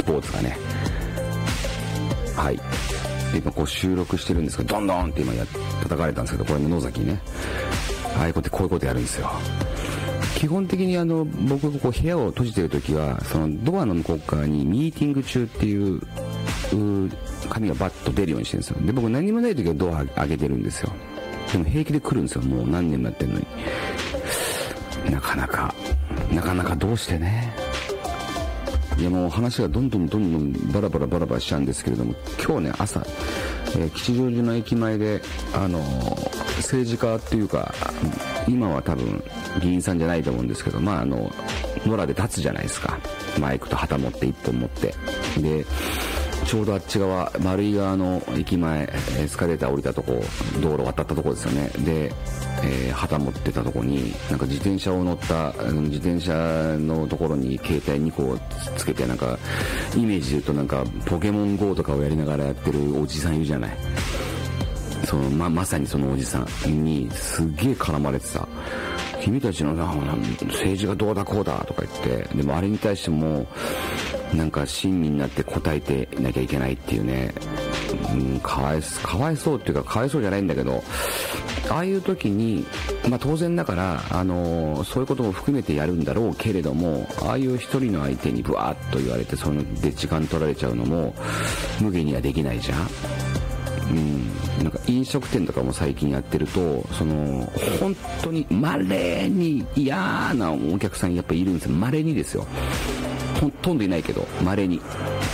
ポーツがね、はい、今こう収録してるんですけど、ドンドンって今叩かれたんですけど、これ野崎ね、こういうことやるんですよ。基本的に僕がこう部屋を閉じてるときは、そのドアの向こう側にミーティング中っていう紙がバッと出るようにしてるんですよ。で、僕何もないときはドア開けてるんですよ。でも平気で来るんですよ。もう何年もやってるのに。なかなかどうしてね。いや、もう話がどんどんバラバラしちゃうんですけれども、今日ね、朝、吉祥寺の駅前で、政治家っていうか、今は多分議員さんじゃないと思うんですけど、野良で立つじゃないですか。マイクと旗持って一本持って。で、ちょうどあっち側、丸井側の駅前、エスカレーター降りたとこ、道路渡ったとこですよね。で、旗持ってたとこに、なんか自転車を乗った、自転車のところに携帯2個つけて、なんか、イメージで言うとなんか、ポケモン GO とかをやりながらやってるおじさんいるじゃない。まさにそのおじさんにすげえ絡まれてた。君たちの政治がどうだこうだとか言って、でもあれに対してもなんか親身になって答えてなきゃいけないっていうね、かわいそうっていうか、かわいそうじゃないんだけど、ああいう時に当然だからそういうことも含めてやるんだろうけれども、ああいう一人の相手にブワーッと言われて、それで時間取られちゃうのも無限にはできないじゃん。なんか飲食店とかも最近やってると、本当に稀に嫌なお客さんやっぱいるんですよ。稀にですよ。ほとんどいないけど、稀に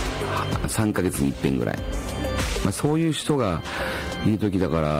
3ヶ月に一遍ぐらい、そういう人がいる時だから、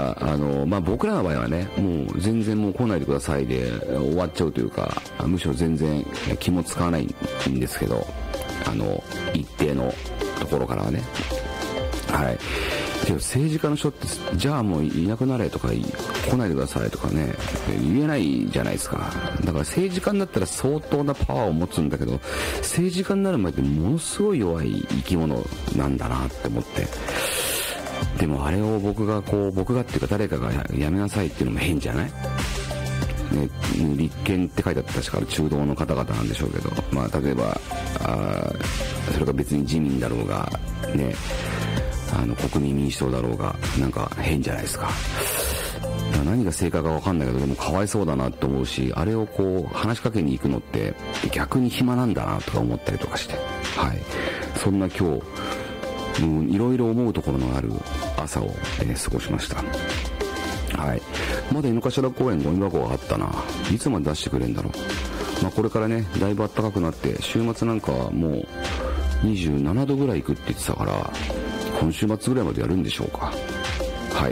僕らの場合はね、もう全然もう来ないでくださいで終わっちゃうというか、むしろ全然気も使わないんですけど、一定のところからはね、はい。けど政治家の人って、じゃあもういなくなれとか来ないでくださいとかね、言えないじゃないですか。だから政治家になったら相当なパワーを持つんだけど、政治家になる前ってものすごい弱い生き物なんだなって思って。でもあれを僕がっていうか誰かがやめなさいっていうのも変じゃない？ね、立憲って書いてあった確か中道の方々なんでしょうけど、例えばそれが別に自民だろうがね、国民民主党だろうが、なんか変じゃないですか。何が正解か分かんないけど、でもかわいそうだなって思うし、あれをこう話しかけに行くのって逆に暇なんだなとか思ったりとかして、はい、そんな今日いろいろ思うところのある朝を、過ごしました。はい、まだ井の頭公園ゴミ箱があったな。いつまで出してくれんだろう。これからね、だいぶ暖かくなって、週末なんかはもう27度ぐらい行くって言ってたから、今週末ぐらいまでやるんでしょうか。はい、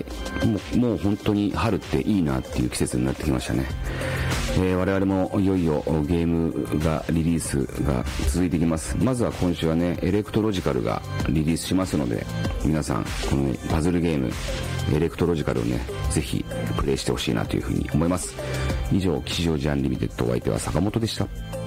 もう本当に春っていいなっていう季節になってきましたね。我々もいよいよゲームがリリースが続いてきます。まずは今週はね、エレクトロジカルがリリースしますので、皆さんこのパズルゲームエレクトロジカルをね、ぜひプレイしてほしいなというふうに思います。以上、吉祥寺アンリミテッド、お相手は坂本でした。